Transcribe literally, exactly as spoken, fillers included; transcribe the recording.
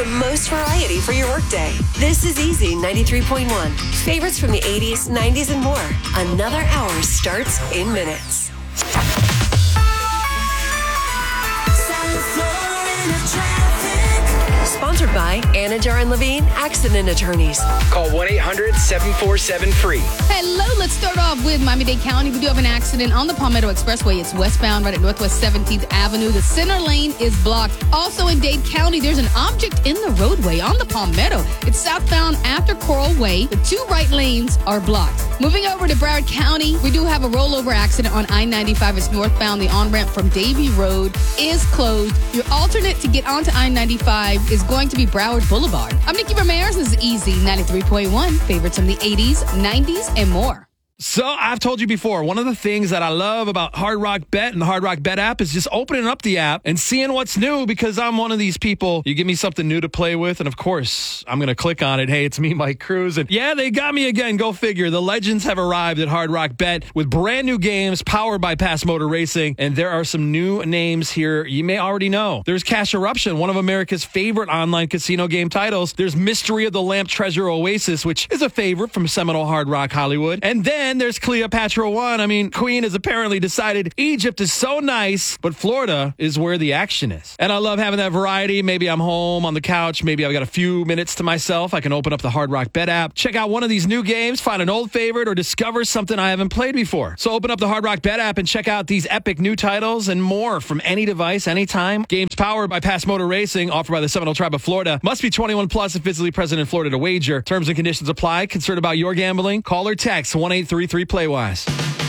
most variety for your workday. This is Easy ninety-three point one. Favorites from the eighties, nineties, and more. Another hour starts in minutes. Sponsored by Anajar and Levine Accident Attorneys. Call one eight hundred seven four seven free. Hello, let's start off with Miami-Dade County. We do have an accident on the Palmetto Expressway. It's westbound right at Northwest seventeenth Avenue. The center lane is blocked. Also in Dade County, there's an object in the roadway on the Palmetto. It's southbound after Coral Way. The two right lanes are blocked. Moving over to Broward County, we do have a rollover accident on I ninety-five. It's northbound. The on-ramp from Davie Road is closed. Your alternate to get onto I ninety-five is going to be Broward Boulevard. I'm Nikki Ramirez. This is Easy ninety-three point one. Favorites from the eighties, nineties, and more. So I've told you before, one of the things that I love about Hard Rock Bet and the Hard Rock Bet app is just opening up the app and seeing what's new, because I'm one of these people. You give me something new to play with, and of course, I'm going to click on it. Hey, it's me, Mike Cruz. And yeah, they got me again. Go figure. The legends have arrived at Hard Rock Bet with brand new games powered by Pass Motor Racing. And there are some new names here you may already know. There's Cash Eruption, one of America's favorite online casino game titles. There's Mystery of the Lamp Treasure Oasis, which is a favorite from Seminole Hard Rock Hollywood. And then And there's Cleopatra One. I mean, Queen has apparently decided Egypt is so nice, but Florida is where the action is. And I love having that variety. Maybe I'm home on the couch. Maybe I've got a few minutes to myself. I can open up the Hard Rock Bet app, check out one of these new games, find an old favorite, or discover something I haven't played before. So open up the Hard Rock Bet app and check out these epic new titles and more from any device, anytime. Games powered by Pass Motor Racing, offered by the Seminole Tribe of Florida. Must be twenty-one plus and physically present in Florida to wager. Terms and conditions apply. Concerned about your gambling? Call or text one eight three three play wise.